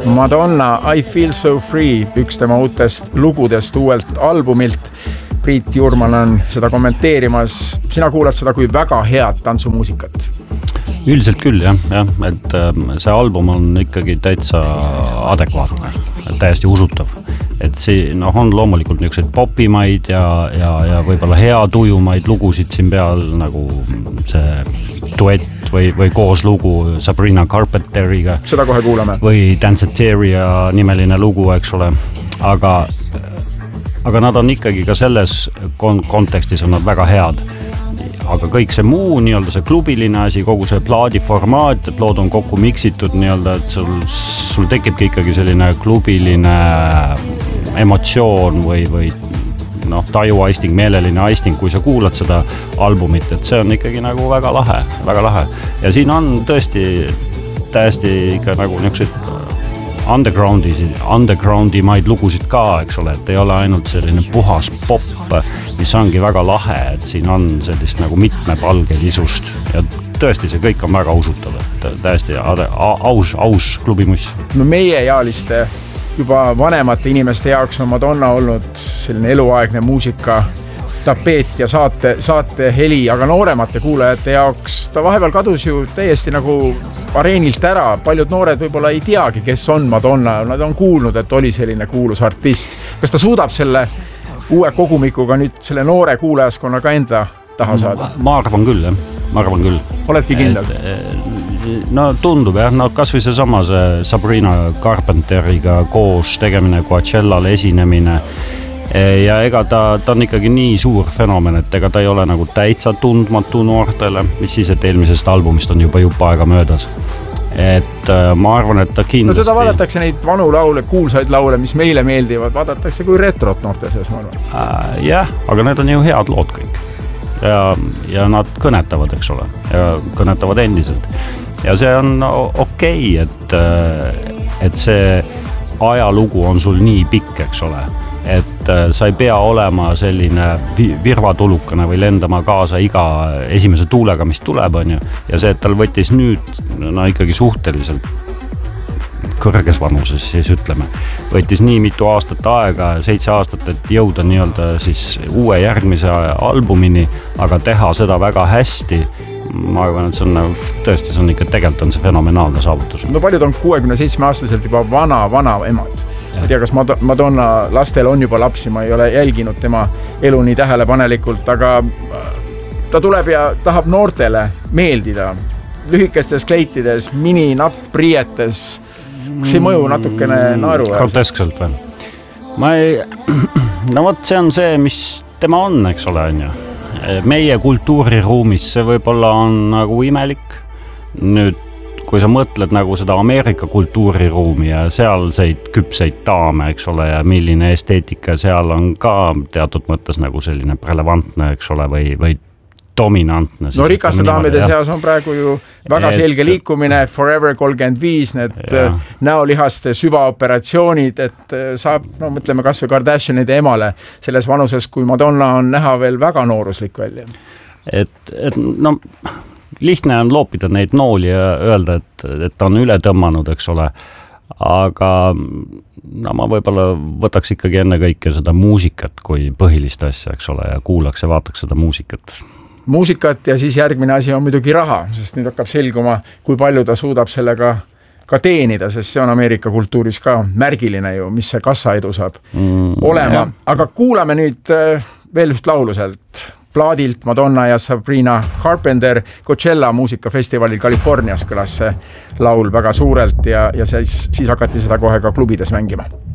Madonna I Feel So Free, üks tema uutest lugudest uuelt albumilt. Priit Juurman on seda kommenteerimas. Sina kuulad seda kui väga head tantsumuusikat. Üldiselt küll, jah. Et see album on ikkagi täitsa adekvaatne, täiesti usutav. Et see on loomulikult niisugused popimaid ja võib-olla hea tujumaid lugusid siin peal, nagu see duett või koos lugu Sabrina Carpenteriga. Seda kohe kuulame. Või Danceteria nimeline lugu, eks ole. Aga nad on ikkagi ka selles kontekstis on nad väga head. Aga kõik see muu, nii-öelda see klubiline asi, kogu see plaadiformaat, et lood on kokku miksitud, nii-öelda, et sul tekibki ikkagi selline klubiline emotsioon või tajuaisting, meeleline aisting, kui sa kuulad seda albumit, et see on ikkagi nagu väga lahe, väga lahe. Ja siin on tõesti täiesti ikka nagu niisugused undergroundi maid lugusid ka, eks ole, et ei ole ainult selline puhas pop, mis ongi väga lahe, et siin on sellist nagu mitmepalgelisust ja tõesti see kõik on väga usutav, et täiesti aus klubimuss. No meie ealiste juba vanemate inimeste jaoks on Madonna olnud selline eluaegne muusika tapeet ja saate heli, aga nooremate kuulajate jaoks ta vahepeal kadus ju täiesti nagu areenilt ära. Paljud noored võib-olla ei teagi, kes on Madonna. Nad on kuulnud, et oli selline kuulus artist. Kas ta suudab selle uue kogumikuga nüüd selle noore kuulajaskonna ka enda taha saada? Ma arvan küll, jah. Ma arvan küll. Oledki kindel? No tundub, jah. No kas või seesama see Sabrina Carpenteriga koos tegemine, Coachellal esinemine. Ja ega ta on ikkagi nii suur fenomen, et ega ta ei ole nagu täitsa tundmatu noortele, mis siis, et eelmisest albumist on juba aega möödas. Et ma arvan, et ta kindlasti... No teda vaadatakse neid vanu laule, kuulsaid laule, mis meile meeldivad, vaadatakse kui retrot noorte seas, ma arvan. Jah, aga need on ju head lood kõik. Ja nad kõnetavad, eks ole, ja kõnetavad endiselt. Ja see on okei, et see ajalugu on sul nii pikk, eks ole. Et sa ei pea olema selline virvatulukane või lendama kaasa iga esimese tuulega, mis tuleb, on ju. Ja see, et tal võttis nüüd ikkagi suhteliselt kõrges vanuses, siis ütleme, võttis nii mitu aastat aega, 7 aastat, et jõuda nii-öelda siis uue järgmise albumini, aga teha seda väga hästi. Ma arvan, et see on tõesti, see on ikka tegelikult on see fenomenaalne saavutus. No paljud on 67-aastaselt juba vana emad. Ma ei tea, kas Madonna lastel on juba lapsi, ma ei ole jälginud tema elu nii tähelepanelikult, aga ta tuleb ja tahab noortele meeldida. Lühikestes kleitides, mini-nappriietes, kas ei mõju natukene naeru? Groteskselt või? No vot, see on see, mis tema on, eks ole, on ju. Meie kultuuriruumis see võib-olla on nagu imelik. Nüüd kui sa mõtled nagu seda Ameerika kultuuriruumi ja sealseid küpseid daame, eks ole, ja milline esteetika seal on ka teatud mõttes nagu selline relevantne, eks ole, või dominantne. No rikaste daamide seas on praegu ju väga selge liikumine, Forever 35, need näolihaste süvaoperatsioonid, et saab, mõtleme kas või Kardashianide emale selles vanuses, kui Madonna on näha veel väga nooruslik välja. Et lihtne on loopida neid nooli ja öelda, et ta on üle tõmmanud, eks ole. Aga ma võib-olla võtaks ikkagi enne kõike seda muusikat kui põhilist asja, eks ole, ja kuulaks ja vaataks seda muusikat. Muusikat ja siis järgmine asi on muidugi raha, sest nüüd hakkab selguma, kui palju ta suudab sellega ka teenida, sest see on Ameerika kultuuris ka märgiline ju, mis see kassaedu saab olema. Ja. Aga kuulame nüüd veel üht lauluselt. Plaadilt Madonna ja Sabrina Carpenter Coachella muusikafestivalil Californias kõlas see laul väga suurelt ja siis hakati seda kohe ka klubides mängima.